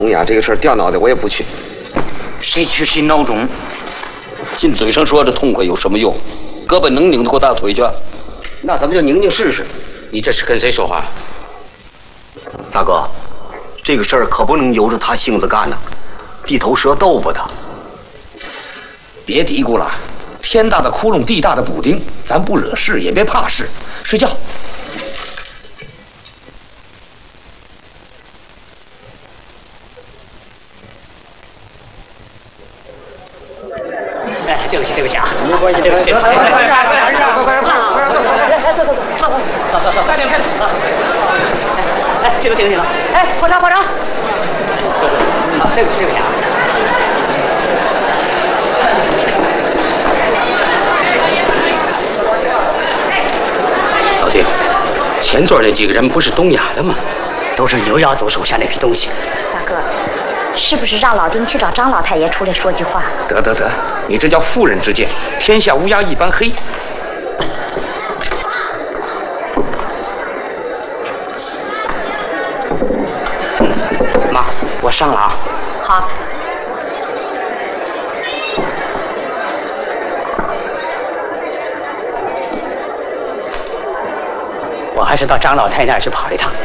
聋哑这个事儿掉脑袋我也不去。 谁去谁孬种。 尽嘴上说着痛快有什么用？胳膊能拧得过大腿去？ 那咱们就拧拧试试。 你这是跟谁说话？ 大哥，这个事儿可不能由着他性子干呐，地头蛇斗不他。 别嘀咕了，天大的窟窿，地大的补丁，咱不惹事也别怕事，睡觉。 哎，对不起，对不起啊， 没关系， 对不起， 快走， 快点，哎，停了，哎，炮长，啊，对不起啊。 老弟，前座那几个人不是东亚的吗？ 都是刘耀祖手下那批东西。 大哥，是不是让老丁去找张老太爷出来说句话？ 得，你这叫妇人之见，天下乌鸦一般黑。妈，我上了啊。 好。 我还是到张老太那儿去跑一趟。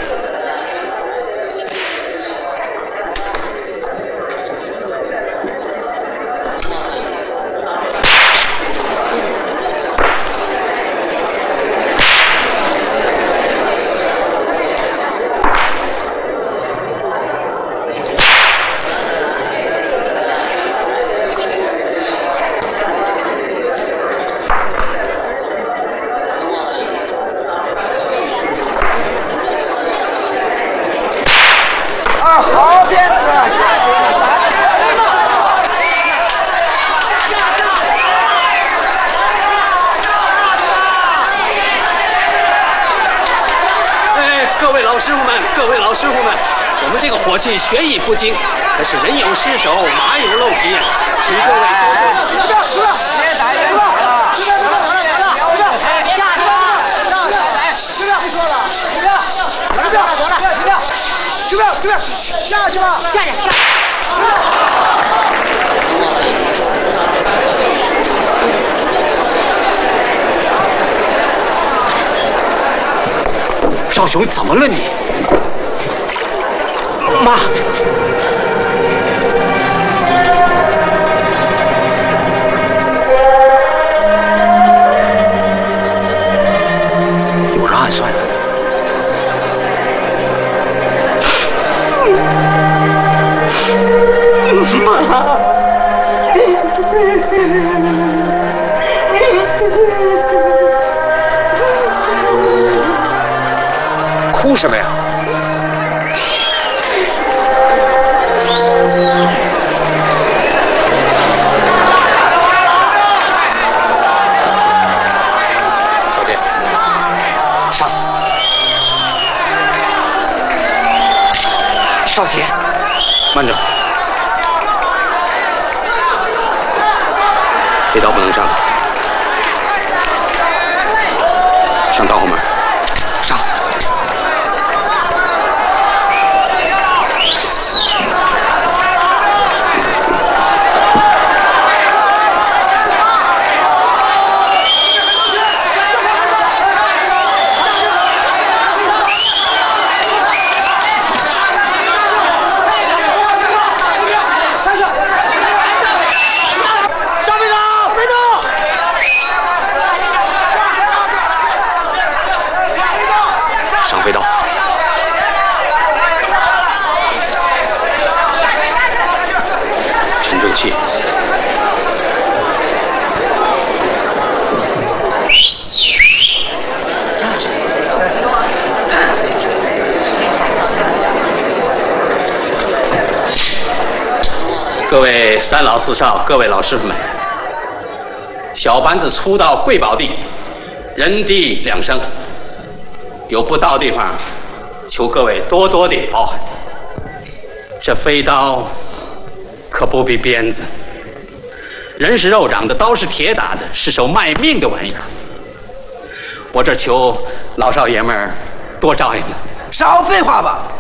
师傅们，我们这个火器学艺不精，可是人有失手，马有漏皮，请各位别打人了，下去吧，下。 少雄，怎么了你？ 妈， 有人暗算。 妈。哭什么呀？小姐，上。少杰，慢着，这刀不能上，上刀后面，上。上飞刀，沉正气，各位三老四少，各位老师傅们，小班子初到贵宝地，人地两生。有不到的地方，求各位多多的包涵。这飞刀可不比鞭子，人是肉长的，刀是铁打的，是手卖命的玩意儿。我这求老少爷们儿多照应了。 少废话吧！